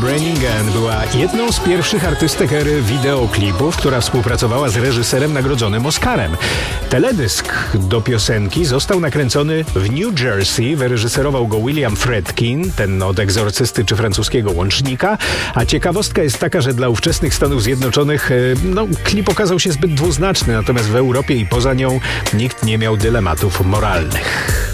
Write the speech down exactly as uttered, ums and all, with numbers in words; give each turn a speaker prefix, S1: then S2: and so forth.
S1: Brannigan była jedną z pierwszych artystek ery wideoklipów, która współpracowała z reżyserem nagrodzonym Oscarem. Teledysk do piosenki został nakręcony w New Jersey, wyreżyserował go William Friedkin, ten od Egzorcysty czy Francuskiego Łącznika, a ciekawostka jest taka, że dla ówczesnych Stanów Zjednoczonych no, klip okazał się zbyt dwuznaczny, natomiast w Europie i poza nią nikt nie miał dylematów moralnych.